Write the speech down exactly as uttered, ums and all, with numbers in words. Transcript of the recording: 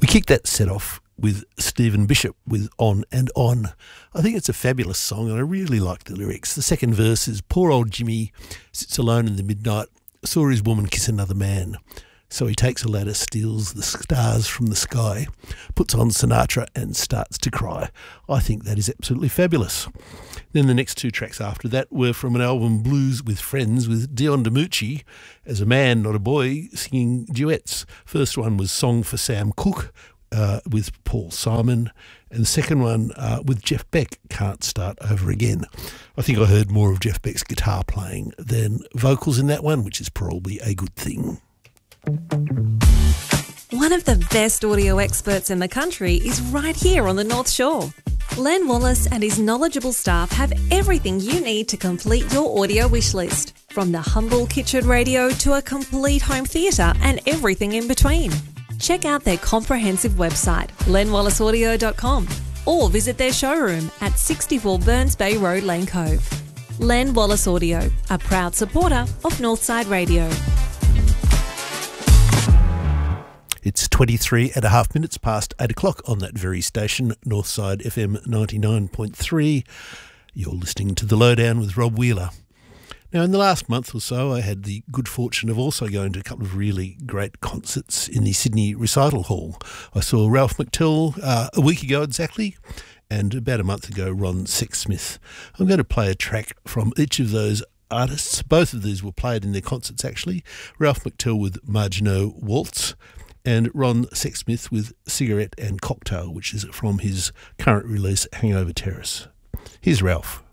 We kicked that set off with Stephen Bishop with On and On. I think it's a fabulous song and I really like the lyrics. The second verse is, poor old Jimmy sits alone in the midnight, saw his woman kiss another man. So he takes a ladder, steals the stars from the sky, puts on Sinatra and starts to cry. I think that is absolutely fabulous. Then the next two tracks after that were from an album, Blues with Friends, with Dion DiMucci as a man, not a boy, singing duets. First one was Song for Sam Cooke uh, with Paul Simon, and the second one uh, with Jeff Beck, Can't Start Over Again. I think I heard more of Jeff Beck's guitar playing than vocals in that one, which is probably a good thing. One of the best audio experts in the country is right here on the North Shore. Len Wallace and his knowledgeable staff have everything you need to complete your audio wish list, from the humble kitchen radio to a complete home theatre and everything in between. Check out their comprehensive website, len wallace audio dot com, or visit their showroom at sixty-four Burns Bay Road, Lane Cove. Len Wallace Audio, a proud supporter of Northside Radio. It's twenty-three and a half minutes past eight o'clock on that very station, Northside F M ninety-nine point three. You're listening to The Lowdown with Rob Wheeler. Now, in the last month or so, I had the good fortune of also going to a couple of really great concerts in the Sydney Recital Hall. I saw Ralph McTell uh, a week ago exactly, and about a month ago, Ron Sexsmith. I'm going to play a track from each of those artists. Both of these were played in their concerts, actually. Ralph McTell with Margenot Waltz, and Ron Sexsmith with Cigarette and Cocktail, which is from his current release, Hangover Terrace. Here's Ralph.